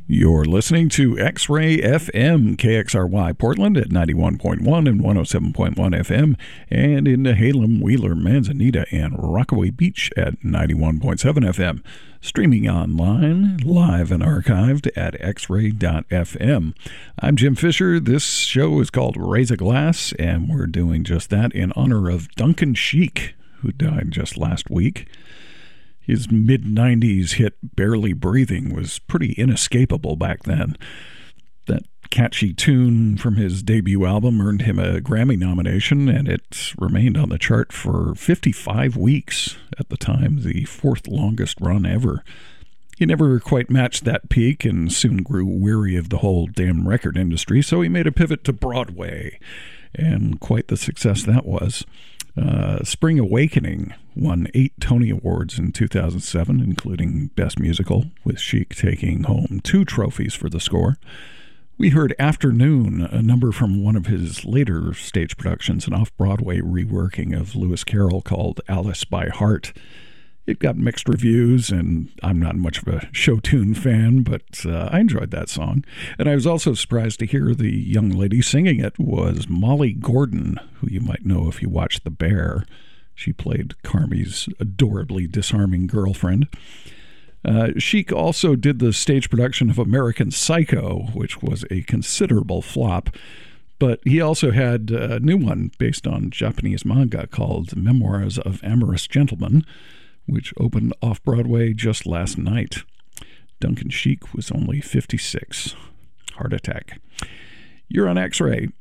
You're listening to X-Ray FM, KXRY Portland at 91.1 and 107.1 FM, and in Nehalem, Wheeler, Manzanita, and Rockaway Beach at 91.7 FM. Streaming online, live and archived at xray.fm. I'm Jim Fisher. This show is called Raise a Glass, and we're doing just that in honor of Duncan Sheik, who died just last week. His mid-90s hit Barely Breathing was pretty inescapable back then. That catchy tune from his debut album earned him a Grammy nomination, and it remained on the chart for 55 weeks, at the time the fourth longest run ever. He never quite matched that peak and soon grew weary of the whole damn record industry, so he made a pivot to Broadway, and quite the success that was. Spring Awakening won 8 Tony Awards in 2007, including Best Musical, with Sheik taking home 2 trophies for the score. We heard Afternoon, a number from one of his later stage productions, an off-Broadway reworking of Lewis Carroll called Alice by Heart. It got mixed reviews, and I'm not much of a show tune fan, but I enjoyed that song. And I was also surprised to hear the young lady singing it was Molly Gordon, who you might know if you watched The Bear. She played Carmi's adorably disarming girlfriend. Sheik also did the stage production of American Psycho, which was a considerable flop. But he also had a new one based on Japanese manga called Memoirs of Amorous Gentlemen, which opened off-Broadway just last night. Duncan Sheik was only 56. Heart attack. You're on X-Ray.